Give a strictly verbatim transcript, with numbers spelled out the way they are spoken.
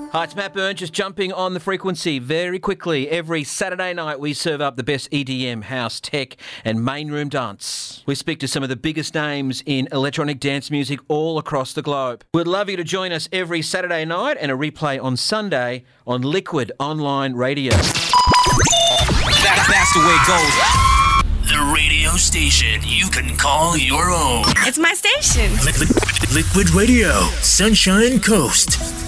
Hi, it's Matt Byrne, just jumping on the frequency very quickly. Every Saturday night we serve up the best E D M, house, tech and main room dance. We speak to some of the biggest names in electronic dance music all across the globe. We'd love you to join us every Saturday night and a replay on Sunday on Liquid Online Radio. That, that's the way it goes. The radio station you can call your own. It's my station. Liquid, Liquid Radio, Sunshine Coast.